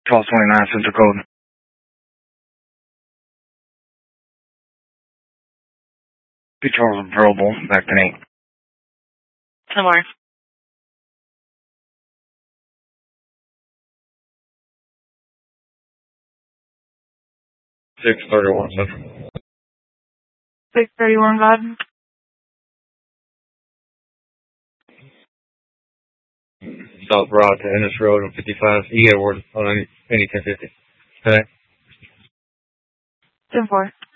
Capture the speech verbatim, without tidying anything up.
twelve twenty-nine Central Code. P. Charles and Pearl Bull, back to eight. Somewhere. six thirty-one Central. six thirty-one, God. South Broad to Ennis Road on fifty-five, E. Edward on any ten fifty. Okay. ten four.